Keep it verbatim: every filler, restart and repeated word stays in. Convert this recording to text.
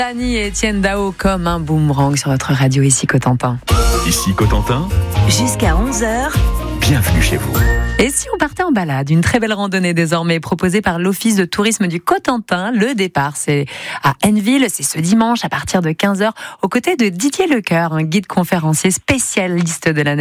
Dany et Étienne Dao comme un boomerang sur votre radio ici Cotentin. Ici Cotentin, jusqu'à onze heures. Bienvenue chez vous. Et si on partait en balade, une très belle randonnée désormais proposée par l'Office de tourisme du Cotentin. Le départ, c'est à Henneville, c'est ce dimanche à partir de quinze heures, aux côtés de Didier Lecoeur, un guide conférencier spécialiste de la nature.